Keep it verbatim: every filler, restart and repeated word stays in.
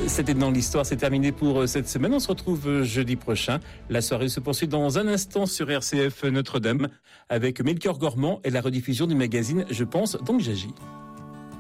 C'était dans l'histoire, c'est terminé pour cette semaine. On se retrouve jeudi prochain. La soirée se poursuit dans un instant sur R C F Notre-Dame avec Melchior Gormand et la rediffusion du magazine Je pense donc j'agis.